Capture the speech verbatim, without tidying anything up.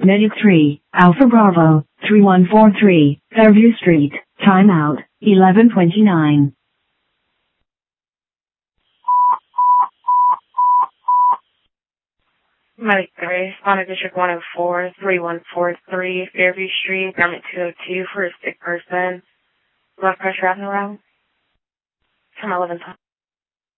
Medic three, Alpha Bravo, three one four three, Fairview Street, timeout, eleven twenty-nine. Medic three, responded District one oh four, three one four three, Fairview Street, Government two oh two for a sick person. Blood pressure out and around. From eleven times.